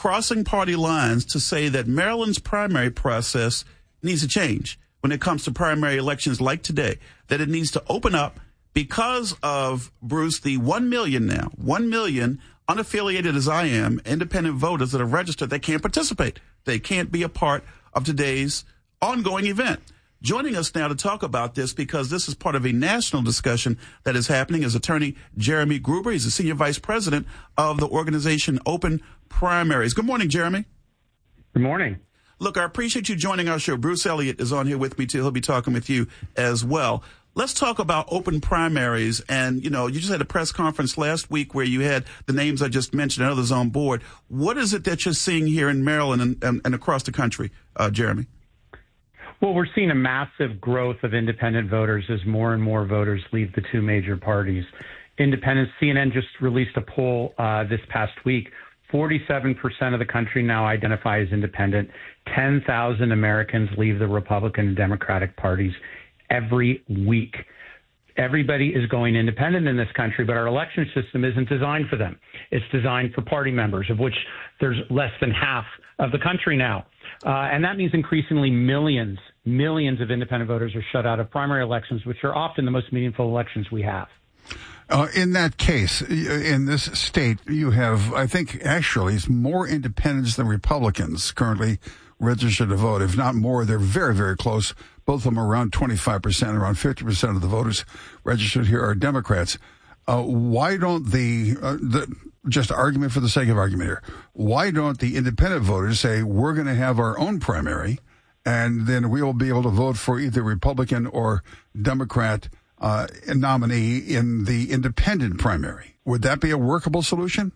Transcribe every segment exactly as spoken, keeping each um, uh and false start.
crossing party lines to say that Maryland's primary process needs to change when it comes to primary elections like today, that it needs to open up because of, Bruce, the one million now, one million unaffiliated as I am, independent voters that have registered, they can't participate. They can't be a part of today's ongoing event. Joining us now to talk about this, because this is part of a national discussion that is happening, is attorney Jeremy Gruber. He's the senior vice president of the organization Open Primaries. Good morning, Jeremy. Good morning. Look, I appreciate you joining our show. Bruce Elliott is on here with me, too. He'll be talking with you as well. Let's talk about open primaries. And, you know, you just had a press conference last week where you had the names I just mentioned and others on board. What is it that you're seeing here in Maryland and, and, and across the country, uh, Jeremy? Well, we're seeing a massive growth of independent voters as more and more voters leave the two major parties. Independents, C N N just released a poll uh, this past week. forty-seven percent of the country now identify as independent. ten thousand Americans leave the Republican and Democratic parties every week. Everybody is going independent in this country, but our election system isn't designed for them. It's designed for party members, of which there's less than half of the country now. Uh, and that means increasingly millions, millions of independent voters are shut out of primary elections, which are often the most meaningful elections we have. Uh, in that case, in this state, you have, I think, actually, it's more independents than Republicans currently registered to vote. If not more, they're very, very close. Both of them are around twenty-five percent, around fifty percent of the voters registered here are Democrats. Uh, why don't the, uh, the, just argument for the sake of argument here, why don't the independent voters say, we're going to have our own primary, and then we will be able to vote for either Republican or Democrat uh, nominee in the independent primary? Would that be a workable solution?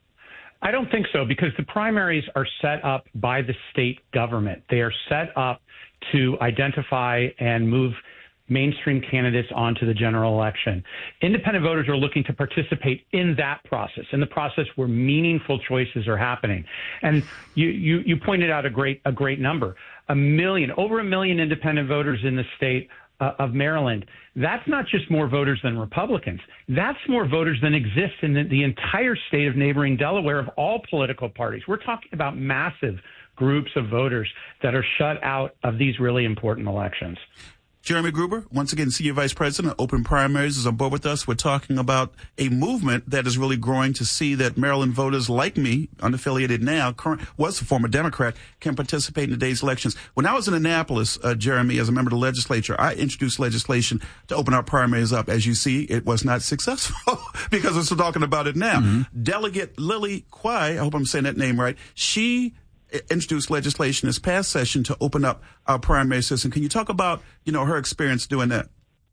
I don't think so, because the primaries are set up by the state government. They are set up to identify and move mainstream candidates onto the general election. Independent voters are looking to participate in that process, in the process where meaningful choices are happening. And you, you, you pointed out a great, a great number, a million, over a million independent voters in the state uh, of Maryland. That's not just more voters than Republicans. That's more voters than exist in the, the entire state of neighboring Delaware of all political parties. We're talking about massive groups of voters that are shut out of these really important elections. Jeremy Gruber, once again, Senior Vice President of Open Primaries, is on board with us. We're talking about a movement that is really growing to see that Maryland voters like me, unaffiliated now, current, was a former Democrat, can participate in today's elections. When I was in Annapolis, uh, Jeremy, as a member of the legislature, I introduced legislation to open our primaries up. As you see, it was not successful because we're still talking about it now. Mm-hmm. Delegate Lily Kwai, I hope I'm saying that name right, she introduced legislation this past session to open up our primary system. Can you talk about, you know, her experience doing that?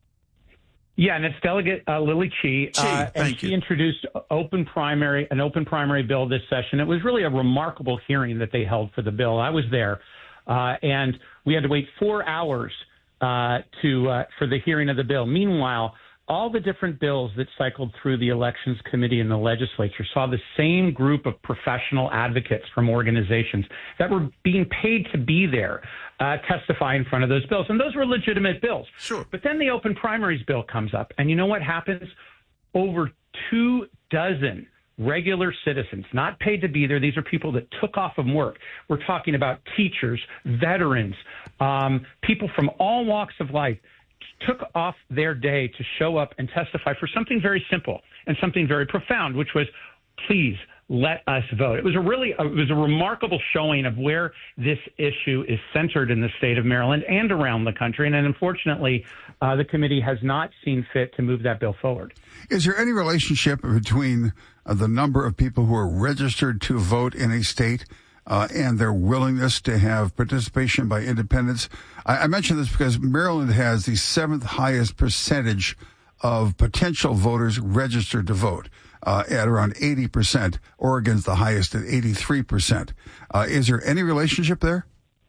Yeah, and it's Delegate uh, Lily Chi. Chi uh, and thank she you. introduced open primary, an open primary bill this session. It was really a remarkable hearing that they held for the bill. I was there, uh, and we had to wait four hours uh, to uh, for the hearing of the bill. Meanwhile, all the different bills that cycled through the Elections Committee in the legislature saw the same group of professional advocates from organizations that were being paid to be there, uh, testify in front of those bills. And those were legitimate bills. Sure. But then the open primaries bill comes up. And you know what happens? Over two dozen regular citizens, not paid to be there. These are people that took off from work. We're talking about teachers, veterans, um, people from all walks of life, took off their day to show up and testify for something very simple and something very profound, which was, please let us vote. It was a really, it was a remarkable showing of where this issue is centered in the state of Maryland and around the country. And then, unfortunately, uh, the committee has not seen fit to move that bill forward. Is there any relationship between uh, the number of people who are registered to vote in a state Uh, and their willingness to have participation by independents? I, I mention this because Maryland has the seventh highest percentage of potential voters registered to vote uh, at around eighty percent. Oregon's the highest at eighty-three percent. Uh, is there any relationship there?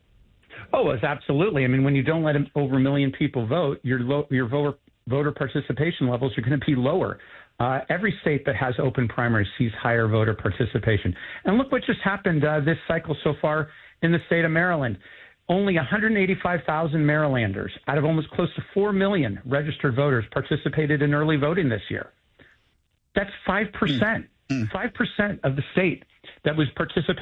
Oh, it's absolutely. I mean, when you don't let over a million people vote, your, lo- your voter, voter participation levels are going to be lower. Uh, every state that has open primaries sees higher voter participation. And look what just happened uh, this cycle so far in the state of Maryland. Only one hundred eighty-five thousand Marylanders out of almost close to four million registered voters participated in early voting this year. That's five percent. Mm. five percent of the state that was participating